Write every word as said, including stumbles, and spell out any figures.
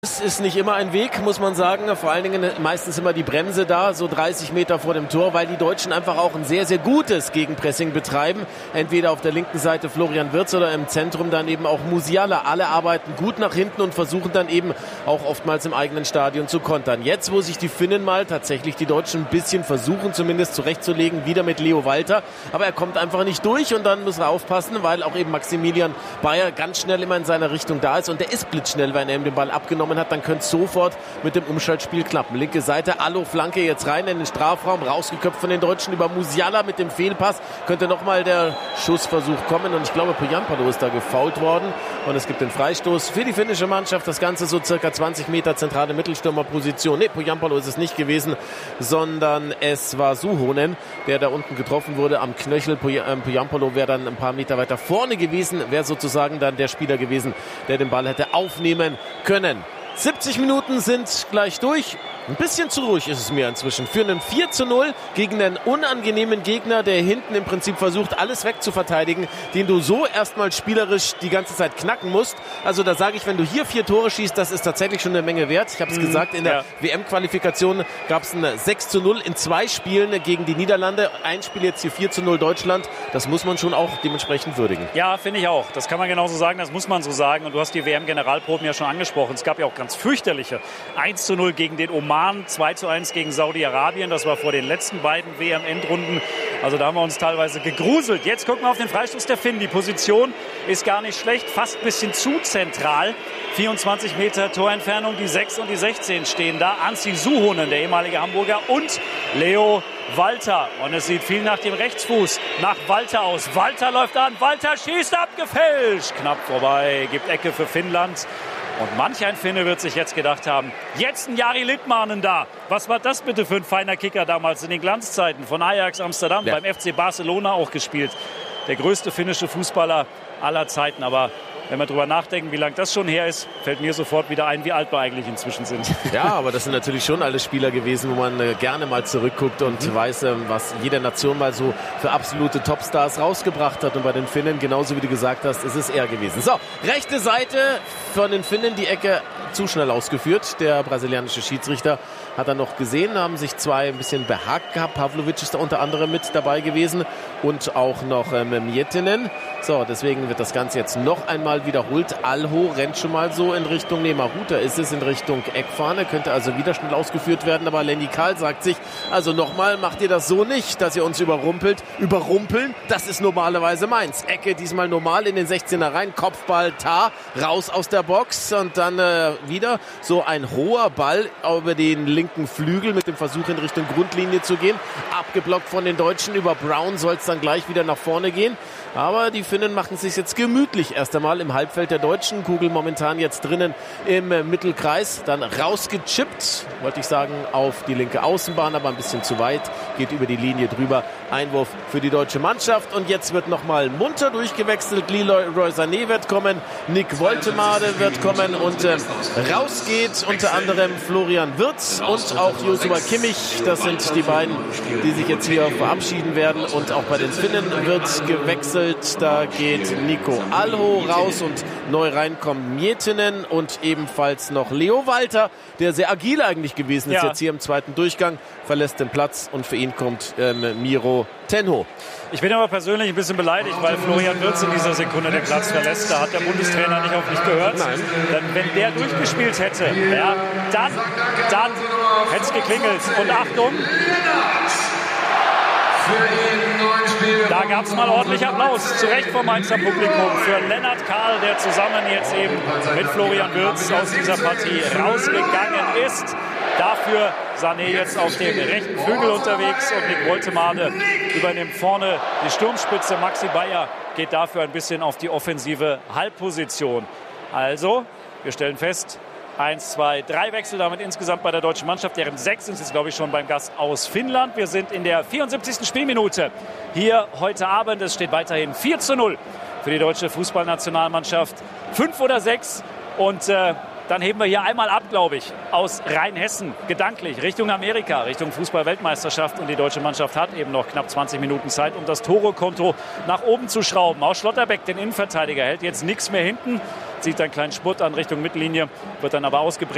Es ist nicht immer ein Weg, muss man sagen. Vor allen Dingen meistens immer die Bremse da, so dreißig Meter vor dem Tor, weil die Deutschen einfach auch ein sehr, sehr gutes Gegenpressing betreiben. Entweder auf der linken Seite Florian Wirtz oder im Zentrum dann eben auch Musiala. Alle arbeiten gut nach hinten und versuchen dann eben auch oftmals im eigenen Stadion zu kontern. Jetzt, wo sich die Finnen mal tatsächlich die Deutschen ein bisschen versuchen, zumindest zurechtzulegen, wieder mit Leo Walter. Aber er kommt einfach nicht durch und dann muss er aufpassen, weil auch eben Maximilian Bayer ganz schnell immer in seiner Richtung da ist. Und der ist blitzschnell, wenn er ihm den Ball abgenommen hat, dann könnte es sofort mit dem Umschaltspiel klappen. Linke Seite, Allo, Flanke jetzt rein in den Strafraum, rausgeköpft von den Deutschen über Musiala mit dem Fehlpass. Könnte nochmal der Schussversuch kommen und ich glaube, Pohjanpalo ist da gefoult worden und es gibt den Freistoß für die finnische Mannschaft. Das Ganze so circa zwanzig Meter zentrale Mittelstürmerposition. Ne, Pohjanpalo ist es nicht gewesen, sondern es war Suhonen, der da unten getroffen wurde am Knöchel. Pohjanpalo wäre dann ein paar Meter weiter vorne gewesen, wäre sozusagen dann der Spieler gewesen, der den Ball hätte aufnehmen können. siebzig Minuten sind gleich durch. Ein bisschen zu ruhig ist es mir inzwischen. Für einen vier zu null gegen einen unangenehmen Gegner, der hinten im Prinzip versucht, alles wegzuverteidigen, den du so erstmal spielerisch die ganze Zeit knacken musst. Also da sage ich, wenn du hier vier Tore schießt, das ist tatsächlich schon eine Menge wert. Ich habe es mhm, gesagt, in der ja. W M-Qualifikation gab es ein sechs zu null in zwei Spielen gegen die Niederlande. Ein Spiel jetzt hier vier zu null Deutschland. Das muss man schon auch dementsprechend würdigen. Ja, finde ich auch. Das kann man genauso sagen, das muss man so sagen. Und du hast die W M-Generalproben ja schon angesprochen. Es gab ja auch ganz fürchterliche eins zu null gegen den Oman. zwei zu eins gegen Saudi-Arabien. Das war vor den letzten beiden W M-Endrunden. Also da haben wir uns teilweise gegruselt. Jetzt gucken wir auf den Freistoß der Finnen. Die Position ist gar nicht schlecht. Fast ein bisschen zu zentral. vierundzwanzig Meter Torentfernung. Die sechs und die sechzehn stehen da. Anssi Suhonen, der ehemalige Hamburger, und Leo Walter. Und es sieht viel nach dem Rechtsfuß, nach Walter aus. Walter läuft an. Walter schießt, abgefälscht. Knapp vorbei. Gibt Ecke für Finnland. Und manch ein Finne wird sich jetzt gedacht haben, jetzt ein Jari Litmanen da. Was war das bitte für ein feiner Kicker damals in den Glanzzeiten von Ajax Amsterdam, ja. beim F C Barcelona auch gespielt. Der größte finnische Fußballer aller Zeiten. Aber wenn wir drüber nachdenken, wie lange das schon her ist, fällt mir sofort wieder ein, wie alt wir eigentlich inzwischen sind. Ja, aber das sind natürlich schon alle Spieler gewesen, wo man äh, gerne mal zurückguckt und mhm. weiß, äh, was jede Nation mal so für absolute Topstars rausgebracht hat. Und bei den Finnen, genauso wie du gesagt hast, ist es er gewesen. So, rechte Seite von den Finnen, die Ecke zu schnell ausgeführt. Der brasilianische Schiedsrichter hat er noch gesehen, haben sich zwei ein bisschen behagt gehabt. Pavlovic ist da unter anderem mit dabei gewesen und auch noch ähm, Miettinen. So, deswegen wird das Ganze jetzt noch einmal wiederholt. Alho rennt schon mal so in Richtung, nee, Mahuta ist es, in Richtung Eckfahne, könnte also wieder schnell ausgeführt werden, aber Lenny Kahl sagt sich, also nochmal macht ihr das so nicht, dass ihr uns überrumpelt. Überrumpeln, das ist normalerweise meins. Ecke diesmal normal in den sechzehner rein, Kopfball, Tar, raus aus der Box und dann äh, wieder so ein hoher Ball über den linken Flügel mit dem Versuch in Richtung Grundlinie zu gehen. Abgeblockt von den Deutschen, über Brown soll es dann gleich wieder nach vorne gehen. Aber die Finnen machen es sich jetzt gemütlich erst einmal im Halbfeld der Deutschen. Kugel momentan jetzt drinnen im Mittelkreis. Dann rausgechippt, wollte ich sagen, auf die linke Außenbahn, aber ein bisschen zu weit. Geht über die Linie drüber. Einwurf für die deutsche Mannschaft. Und jetzt wird nochmal munter durchgewechselt. Leroy Sané wird kommen. Nick Woltemade wird kommen. Und äh, raus geht unter anderem Florian Wirtz und auch Joshua Kimmich. Das sind die beiden, die sich jetzt hier verabschieden werden. Und auch bei den Finnen wird gewechselt. Da geht Nico Alho raus und neu reinkommen Miettinen und ebenfalls noch Leo Walter, der sehr agil eigentlich gewesen ist, ja. jetzt hier im zweiten Durchgang, verlässt den Platz und für ihn kommt ähm, Miro Tenho. Ich bin aber persönlich ein bisschen beleidigt, weil Florian Wirtz in dieser Sekunde den Platz verlässt. Da hat der Bundestrainer nicht auf mich gehört. Nein. Denn wenn der durchgespielt hätte, ja, dann, dann hätte es geklingelt. Und Achtung! Da gab es mal ordentlich Applaus, zu Recht vom Mainzer Publikum, für Lennart Kahl, der zusammen jetzt eben mit Florian Wirtz aus dieser Partie rausgegangen ist. Dafür Sané jetzt auf dem rechten Flügel unterwegs und Nick Woltemade übernimmt vorne die Sturmspitze. Maxi Bayer geht dafür ein bisschen auf die offensive Halbposition. Also, wir stellen fest, Eins, zwei, drei Wechsel damit insgesamt bei der deutschen Mannschaft. Deren sechs sind es, glaube ich, schon beim Gast aus Finnland. Wir sind in der vierundsiebzigsten Spielminute hier heute Abend. Es steht weiterhin vier zu null für die deutsche Fußballnationalmannschaft. Fünf oder sechs. Und äh, dann heben wir hier einmal ab, glaube ich, aus Rheinhessen, gedanklich, Richtung Amerika, Richtung Fußball-Weltmeisterschaft. Und die deutsche Mannschaft hat eben noch knapp zwanzig Minuten Zeit, um das Tore-Konto nach oben zu schrauben. Auch Schlotterbeck, den Innenverteidiger, hält jetzt nichts mehr hinten. Zieht einen kleinen Spurt an Richtung Mittellinie, wird dann aber ausgebremst.